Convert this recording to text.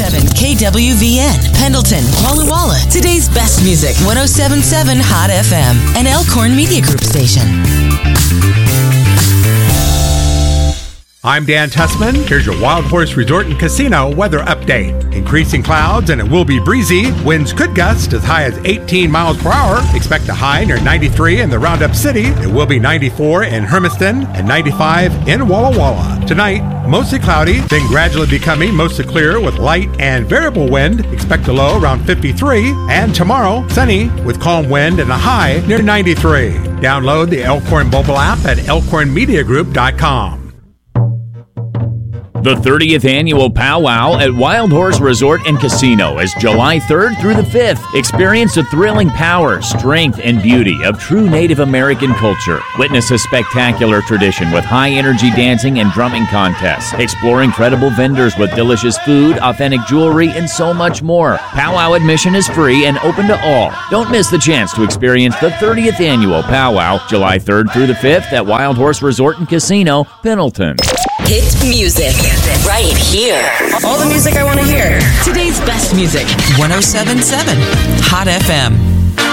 101.7 KWVN, Pendleton, Walla Walla. Today's best music, 107.7 Hot FM, an Elkhorn Media Group station. I'm Dan Tussman. Here's your Wild Horse Resort and Casino weather update. Increasing clouds and it will be breezy. Winds could gust as high as 18 miles per hour. Expect a high near 93 in the Roundup City. It will be 94 in Hermiston and 95 in Walla Walla. Tonight, mostly cloudy, then gradually becoming mostly clear with light and variable wind. Expect a low around 53. And tomorrow, sunny with calm wind and a high near 93. Download the Elkhorn mobile app at elkhornmediagroup.com. The 30th Annual Powwow at Wild Horse Resort and Casino is July 3rd through the 5th. Experience the thrilling power, strength, and beauty of true Native American culture. Witness a spectacular tradition with high-energy dancing and drumming contests. Explore incredible vendors with delicious food, authentic jewelry, and so much more. Powwow admission is free and open to all. Don't miss the chance to experience the 30th Annual Powwow, July 3rd through the 5th at Wild Horse Resort and Casino, Pendleton. Hit music right here. All the music I want to hear. Today's best music, 107.7 Hot FM.